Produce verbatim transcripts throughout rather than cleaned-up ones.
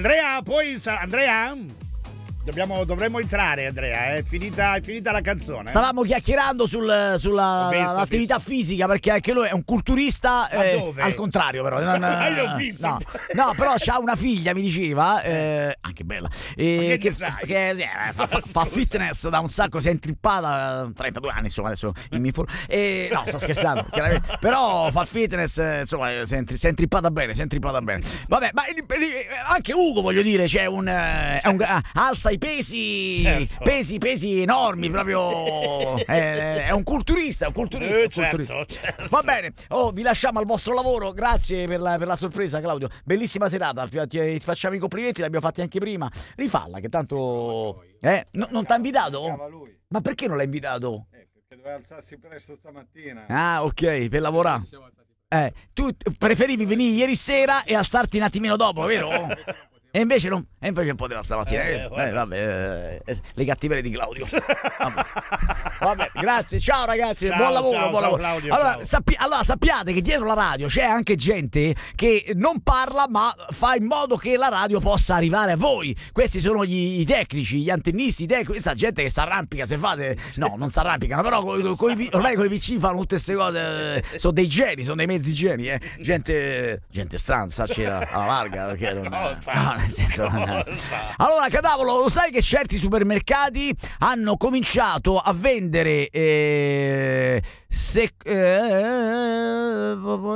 Andrea, poi sa- Andrea? Dobbiamo, dovremmo entrare, Andrea, è finita, è finita la canzone. Stavamo chiacchierando sul, sulla visto, la, l'attività fisica, perché anche lui è un culturista, Ma eh, dove? al contrario però. Non, Ah, l'ho visto. No, no, però c'ha una figlia, mi diceva, eh, anche bella, eh, che che, ne sai? che, eh, fa, fa, fa fitness da un sacco, si è intrippata, trentadue anni, insomma, adesso in mi informo. Eh, no, sto scherzando, chiaramente. Però fa fitness, eh, insomma, si è, intri- si è intrippata bene, si è intrippata bene. Vabbè, ma eh, anche Ugo, voglio dire, c'è un, eh, è un eh, alza i pesi, certo. pesi, pesi enormi, proprio è, è un culturista, è un culturista, Eh, un culturista. certo, certo. Va bene, oh, vi lasciamo al vostro lavoro, grazie per la, per la sorpresa, Claudio, bellissima serata, ti, ti facciamo i complimenti, l'abbiamo fatti anche prima, rifalla che tanto eh, no, non ti ha invitato? Ma perché non l'hai invitato? Eh, perché doveva alzarsi presto stamattina. Ah, ok, per lavorare. Eh, tu preferivi venire ieri sera e alzarti un attimino dopo, vero? E invece non, e invece non poteva stamattina. Eh, eh, vabbè, eh, le cattiverie di Claudio. Vabbè. Vabbè, grazie, ciao ragazzi, Ciao, buon lavoro, ciao, buon ciao, lavoro. Claudio, allora, ciao. sappi- allora sappiate che dietro la radio c'è anche gente che non parla ma fa in modo che la radio possa arrivare a voi. Questi sono gli, i tecnici, gli antennisti, i tec- questa gente che si arrampica, se fate, no, non si arrampicano, però coi, coi, coi, ormai con i P C fanno tutte queste cose, sono dei geni, sono dei mezzi geni, eh. gente, gente stranza, c'era alla larga, perché non, no, nel senso, no. Allora, Cadavolo, lo sai che certi supermercati hanno cominciato a vendere eh, se eh,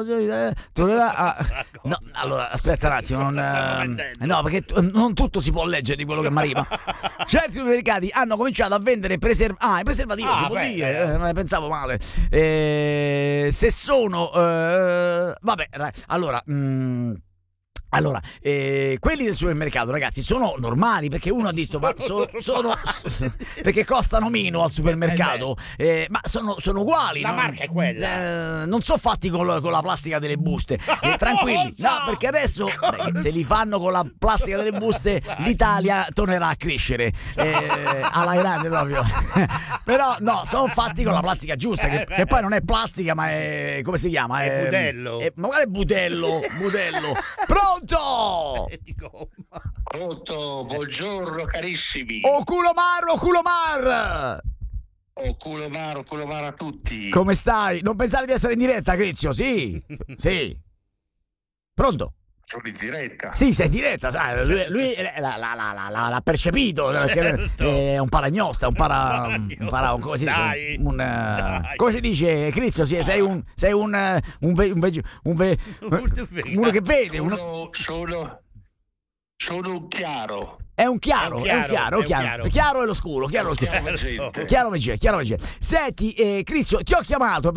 no, allora aspetta un attimo, non, eh, no, perché t- non tutto si può leggere di quello che mi arriva. Certi supermercati hanno cominciato a vendere preserv- ah, i preservativi, Ah, si può beh, dire, eh, pensavo male. Eh, se sono eh, vabbè, ra- allora mh, Allora, eh, quelli del supermercato, ragazzi, sono normali, perché uno ha detto, ma so- sono perché costano meno al supermercato, eh, ma sono, sono uguali. La non, marca è quella. eh, non sono fatti con, la- con la plastica delle buste, eh, tranquilli. No, perché adesso beh, se li fanno con la plastica delle buste, l'Italia tornerà a crescere eh, alla grande proprio. Però no, sono fatti con la plastica giusta, che, che poi non è plastica, ma è, come si chiama? È budello. è- ma quale budello? Budello. Pronto? Pronto, buongiorno carissimi. Oh culomar, oh culomar! Oh, culo maro, culo maro a tutti. Come stai? Non pensavi di essere in diretta, Crizio? Sì, sì. Pronto? Sono in diretta. Sì, sei in diretta, sai, lui, lui l'ha, l'ha- l'ha- l'ha- l'ha percepito, perché Certo. è un paragnosta, un para, un para un- come si dice, Dai. un, eh, Dai. come si dice, Crizio, sì, sei un, sei un, eh, un, ve- un, veg- un ve- uno che vede, uno, Sono, sono, sono un chiaro. è un chiaro, è un chiaro, è un chiaro, è un chiaro. chiaro è lo scuro, chiaro è lo scuro. Chiaro gente. Chiaro come c'è, chiaro come c'è. Senti, eh, Crizio, ti ho chiamato